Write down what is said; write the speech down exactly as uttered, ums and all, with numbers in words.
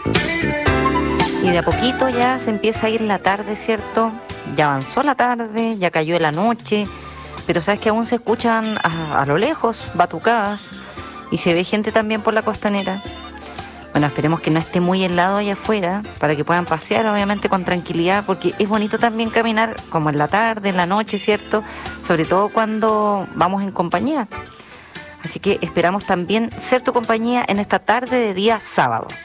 Y de a poquito ya se empieza a ir la tarde, ¿cierto? Ya avanzó la tarde, ya cayó la noche, pero sabes que aún se escuchan a, a lo lejos batucadas y se ve gente también por la costanera. Bueno, esperemos que no esté muy helado allá afuera para que puedan pasear, obviamente, con tranquilidad, porque es bonito también caminar como en la tarde, en la noche, ¿cierto? Sobre todo cuando vamos en compañía. Así que esperamos también ser tu compañía en esta tarde de día sábado.